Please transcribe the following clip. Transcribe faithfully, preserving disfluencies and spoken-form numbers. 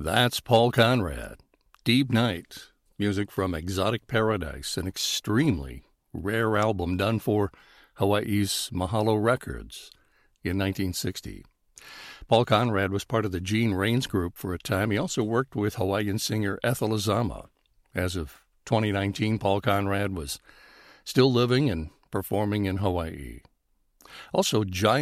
That's Paul Conrad. Deep Night, music from Exotic Paradise, an extremely rare album done for Hawaii's Mahalo Records in nineteen sixty. Paul Conrad was part of the Gene Rains group for a time. He also worked with Hawaiian singer Ethel Azama. As of twenty nineteen, Paul Conrad was still living and performing in Hawaii. Also, Giant